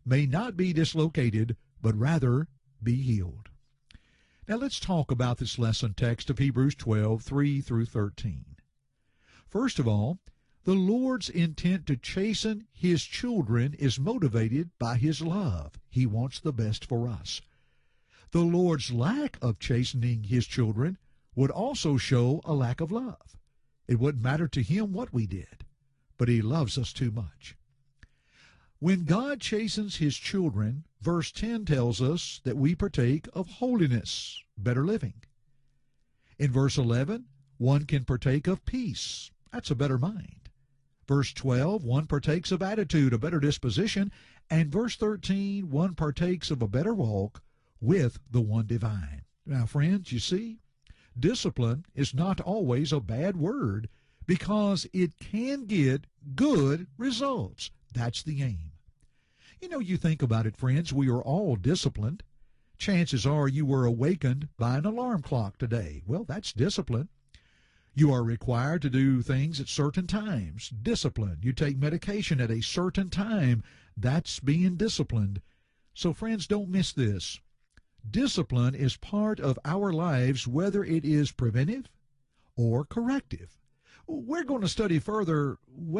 may not be dislocated, but rather be healed. Now let's talk about this lesson text of Hebrews 12, 3 through 13. First of all, the Lord's intent to chasten His children is motivated by His love. He wants the best for us. The Lord's lack of chastening His children would also show a lack of love. It wouldn't matter to Him what we did, but He loves us too much. When God chastens His children, verse 10 tells us that we partake of holiness, better living. In verse 11, one can partake of peace. That's a better mind. Verse 12, one partakes of attitude, a better disposition. And verse 13, one partakes of a better walk with the one divine. Now, friends, you see, discipline is not always a bad word because it can get good results. That's the aim. You know, you think about it, friends, we are all disciplined. Chances are you were awakened by an alarm clock today. Well, that's discipline. You are required to do things at certain times. Discipline. You take medication at a certain time. That's being disciplined. So, friends, don't miss this. Discipline is part of our lives, whether it is preventive or corrective. We're going to study further,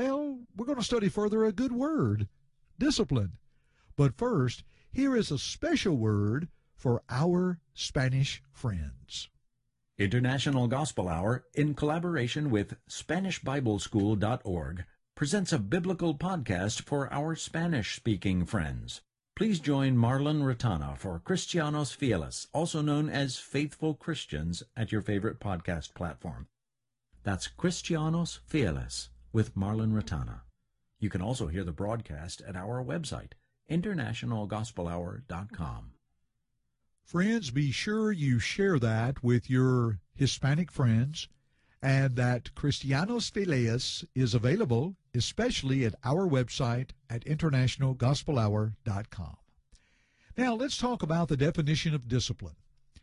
a good word, discipline. But first, here is a special word for our Spanish friends. International Gospel Hour, in collaboration with SpanishBibleSchool.org, presents a biblical podcast for our Spanish-speaking friends. Please join Marlon Ratana for Cristianos Fieles, also known as Faithful Christians, at your favorite podcast platform. That's Cristianos Fieles with Marlon Ratana. You can also hear the broadcast at our website, internationalgospelhour.com. Friends, be sure you share that with your Hispanic friends, and that Cristianos Fieles is available, especially at our website at internationalgospelhour.com. Now, let's talk about the definition of discipline.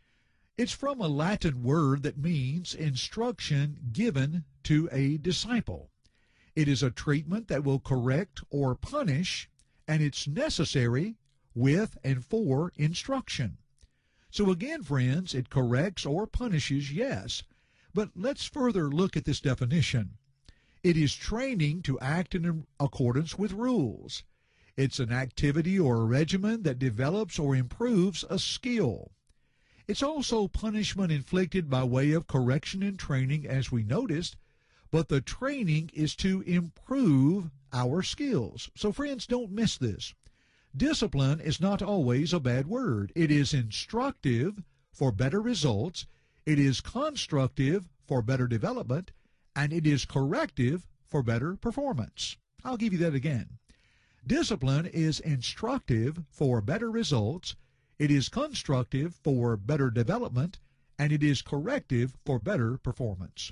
It's from a Latin word that means instruction given to a disciple. It is a treatment that will correct or punish, and it's necessary with and for instruction. So again, friends, it corrects or punishes, yes. But let's further look at this definition. It is training to act in accordance with rules. It's an activity or a regimen that develops or improves a skill. It's also punishment inflicted by way of correction and training, as we noticed, but the training is to improve our skills. So friends, don't miss this. Discipline is not always a bad word. It is instructive for better results, it is constructive for better development, and it is corrective for better performance. I'll give you that again. Discipline is instructive for better results, it is constructive for better development, and it is corrective for better performance.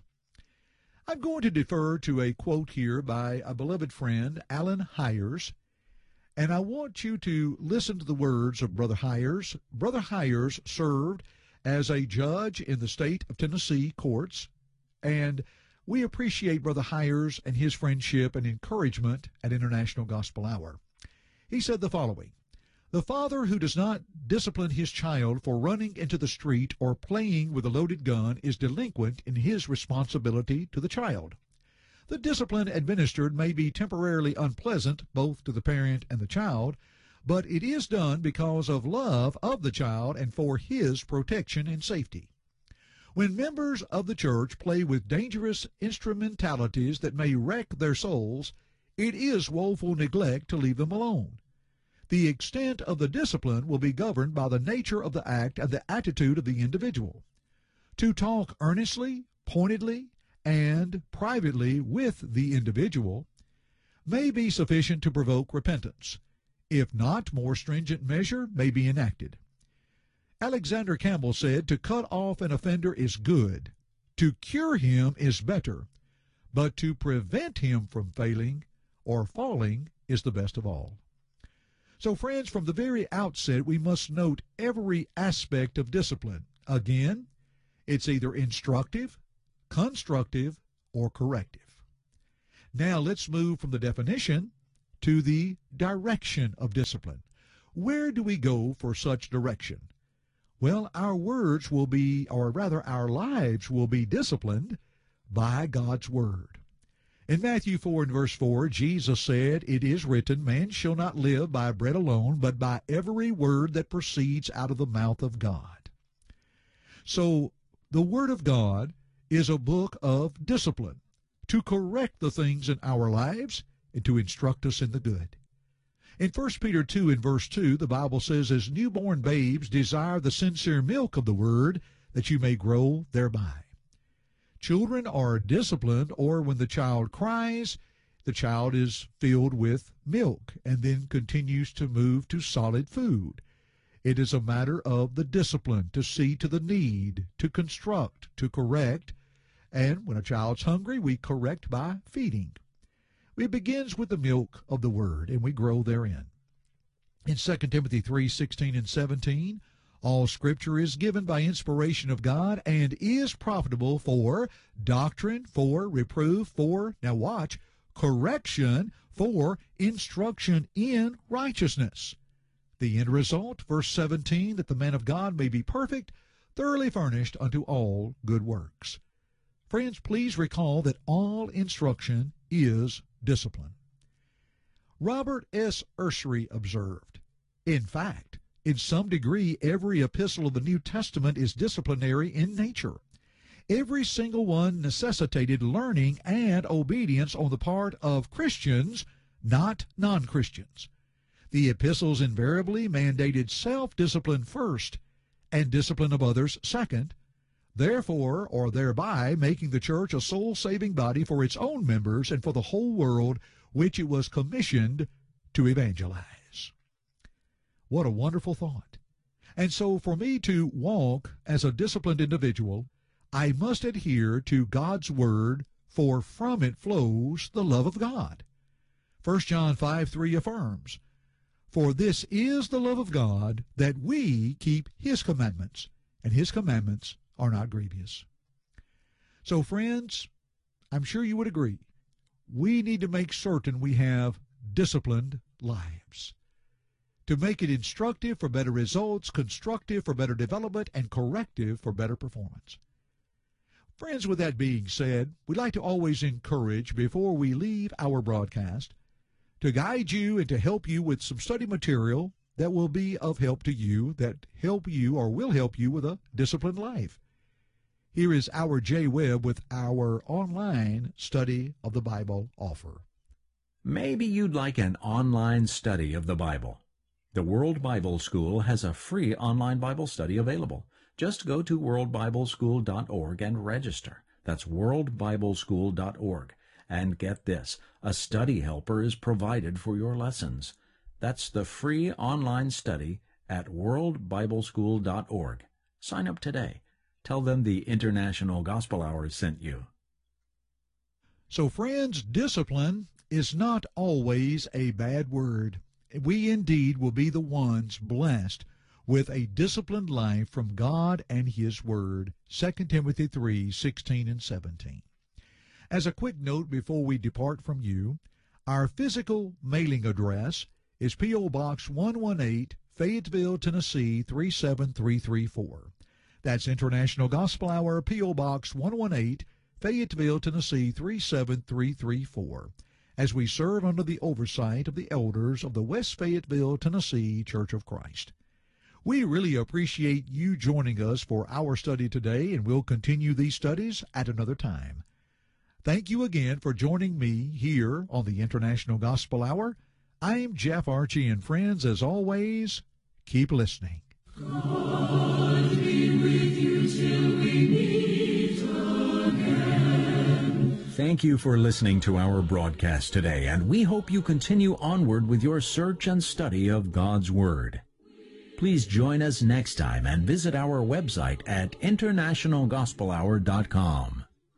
I'm going to defer to a quote here by a beloved friend, Alan Hires, and I want you to listen to the words of Brother Hires. Brother Hires served as a judge in the state of Tennessee courts, and we appreciate Brother Hires and his friendship and encouragement at International Gospel Hour. He said the following: "The father who does not discipline his child for running into the street or playing with a loaded gun is delinquent in his responsibility to the child. The discipline administered may be temporarily unpleasant both to the parent and the child, but it is done because of love of the child and for his protection and safety. When members of the church play with dangerous instrumentalities that may wreck their souls, it is woeful neglect to leave them alone. The extent of the discipline will be governed by the nature of the act and the attitude of the individual. To talk earnestly, pointedly, and privately with the individual may be sufficient to provoke repentance. If not, more stringent measure may be enacted." Alexander Campbell said, "To cut off an offender is good. To cure him is better. But to prevent him from failing or falling is the best of all." So, friends, from the very outset, we must note every aspect of discipline. Again, it's either instructive, constructive, or corrective. Now let's move from the definition to the direction of discipline. Where do we go for such direction? Well, our words will be, or rather our lives will be disciplined by God's Word. In Matthew 4 and verse 4, Jesus said, "It is written, man shall not live by bread alone, but by every word that proceeds out of the mouth of God." So, the Word of God is a book of discipline to correct the things in our lives and to instruct us in the good. In 1 Peter 2 and verse 2, the Bible says, "As newborn babes desire the sincere milk of the Word, that you may grow thereby." Children are disciplined, or when the child cries, the child is filled with milk and then continues to move to solid food. It is a matter of the discipline to see to the need, to construct, to correct, and when a child's hungry, we correct by feeding. It begins with the milk of the Word, and we grow therein. In 2 Timothy 3:16 and 17, all Scripture is given by inspiration of God and is profitable for doctrine, for reproof, for, now watch, correction, for instruction in righteousness. The end result, verse 17, that the man of God may be perfect, thoroughly furnished unto all good works. Friends, please recall that all instruction is discipline. Robert S. Ursery observed, "In fact, in some degree, every epistle of the New Testament is disciplinary in nature. Every single one necessitated learning and obedience on the part of Christians, not non-Christians. The epistles invariably mandated self-discipline first and discipline of others second, therefore or thereby making the church a soul-saving body for its own members and for the whole world which it was commissioned to evangelize." What a wonderful thought. And so for me to walk as a disciplined individual, I must adhere to God's Word, for from it flows the love of God. 1 John 5:3 affirms, "For this is the love of God, that we keep His commandments, and His commandments are not grievous." So friends, I'm sure you would agree, we need to make certain we have disciplined lives, to make it instructive for better results, constructive for better development, and corrective for better performance. Friends, with that being said, we'd like to always encourage, before we leave our broadcast, to guide you and to help you with some study material that will be of help to you, that help you or will help you with a disciplined life. Here is our J. Webb with our online study of the Bible offer. Maybe you'd like an online study of the Bible. The World Bible School has a free online Bible study available. Just go to worldbibleschool.org and register. That's worldbibleschool.org. And get this, a study helper is provided for your lessons. That's the free online study at worldbibleschool.org. Sign up today. Tell them the International Gospel Hour sent you. So friends, discipline is not always a bad word. We indeed will be the ones blessed with a disciplined life from God and His Word. 2 Timothy 3:16 and 17. As a quick note before we depart from you, our physical mailing address is P.O. Box 118, Fayetteville, Tennessee 37334. That's International Gospel Hour, P.O. Box 118, Fayetteville, Tennessee 37334. As we serve under the oversight of the elders of the West Fayetteville, Tennessee Church of Christ. We really appreciate you joining us for our study today, and we'll continue these studies at another time. Thank you again for joining me here on the International Gospel Hour. I'm Jeff Archie, and friends, as always, keep listening. God be with you till we meet again. Thank you for listening to our broadcast today, and we hope you continue onward with your search and study of God's Word. Please join us next time and visit our website at internationalgospelhour.com.